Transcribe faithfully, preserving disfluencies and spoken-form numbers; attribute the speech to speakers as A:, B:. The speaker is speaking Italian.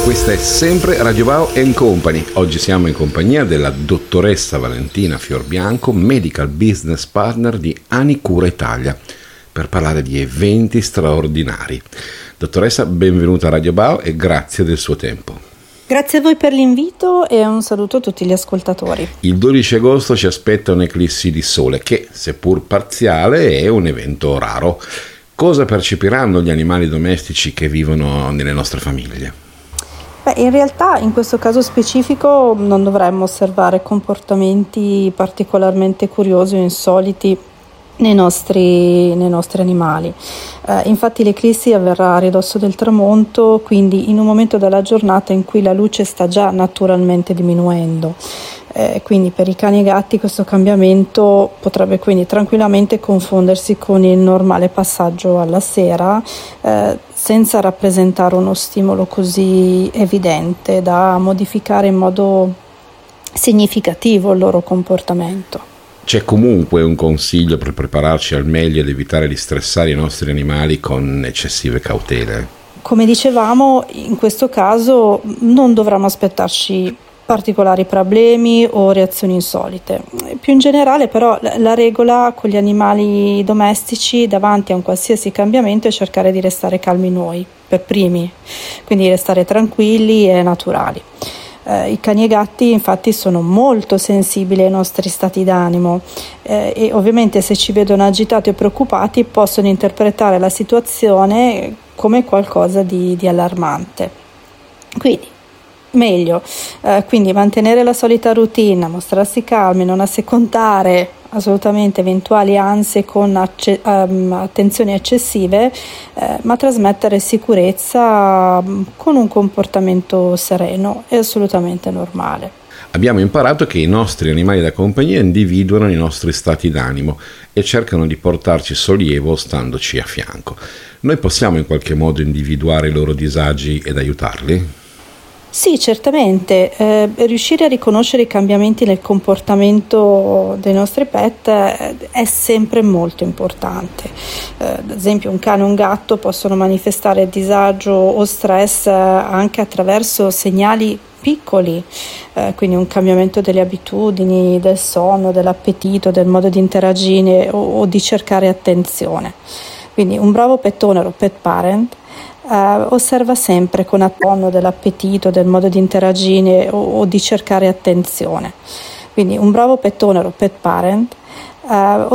A: Questa è sempre Radio Bao and Company. Oggi siamo in compagnia della dottoressa Valentina Fiorbianco, Medical Business Partner di Anicura Italia, per parlare di eventi straordinari. Dottoressa, benvenuta a Radio Bao e grazie del suo tempo.
B: Grazie a voi per l'invito e un saluto a tutti gli ascoltatori.
A: Il dodici agosto ci aspetta un'eclissi di sole che, seppur parziale, è un evento raro. Cosa percepiranno gli animali domestici che vivono nelle nostre famiglie?
B: Beh, in realtà in questo caso specifico non dovremmo osservare comportamenti particolarmente curiosi o insoliti nei nostri, nei nostri animali. Eh, infatti l'eclissi avverrà a ridosso del tramonto, quindi in un momento della giornata in cui la luce sta già naturalmente diminuendo. Eh, quindi per i cani e i gatti questo cambiamento potrebbe quindi tranquillamente confondersi con il normale passaggio alla sera, eh, senza rappresentare uno stimolo così evidente da modificare in modo significativo il loro comportamento.
A: C'è comunque un consiglio per prepararci al meglio ed evitare di stressare i nostri animali con eccessive cautele?
B: Come dicevamo, in questo caso non dovremmo aspettarci particolari problemi o reazioni insolite. Più in generale però la regola con gli animali domestici davanti a un qualsiasi cambiamento è cercare di restare calmi noi per primi, quindi restare tranquilli e naturali. Eh, I cani e i gatti infatti sono molto sensibili ai nostri stati d'animo eh, e ovviamente se ci vedono agitati o preoccupati possono interpretare la situazione come qualcosa di, di allarmante. Quindi meglio, eh, quindi mantenere la solita routine, mostrarsi calmi, non assecondare assolutamente eventuali ansie con acce- um, attenzioni eccessive, eh, ma trasmettere sicurezza um, con un comportamento sereno e assolutamente normale.
A: Abbiamo imparato che i nostri animali da compagnia individuano i nostri stati d'animo e cercano di portarci sollievo standoci a fianco. Noi possiamo in qualche modo individuare i loro disagi ed aiutarli?
B: Sì, certamente. Eh, riuscire a riconoscere i cambiamenti nel comportamento dei nostri pet eh, è sempre molto importante. Eh, ad esempio un cane e un gatto possono manifestare disagio o stress eh, anche attraverso segnali piccoli, eh, quindi un cambiamento delle abitudini, del sonno, dell'appetito, del modo di interagire o, o di cercare attenzione. Quindi un bravo pet owner o pet parent Uh, osserva sempre con attenzione dell'appetito, del modo di interagire o, o di cercare attenzione. Quindi un bravo pet owner o pet parent uh,